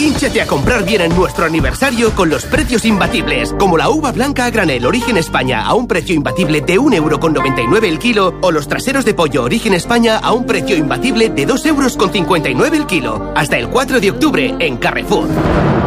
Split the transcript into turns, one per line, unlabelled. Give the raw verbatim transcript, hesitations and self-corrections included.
Hínchate a comprar bien en nuestro aniversario con los precios imbatibles, como la uva blanca a granel Origen España a un precio imbatible de un euro con noventa y nueve el kilo, o los traseros de pollo Origen España a un precio imbatible de dos euros con cincuenta y nueve el kilo. Hasta el cuatro de octubre en Carrefour.